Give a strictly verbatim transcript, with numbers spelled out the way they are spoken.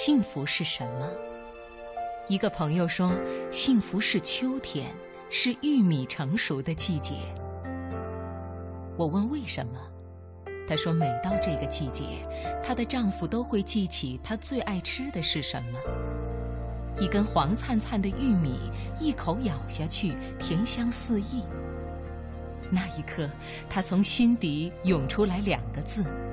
幸福是什么？一个朋友说，幸福是秋天，是玉米成熟的季节。我问为什么？她说每到这个季节，她的丈夫都会记起她最爱吃的是什么。一根黄灿灿的玉米，一口咬下去，甜香四溢。那一刻，她从心底涌出来两个字：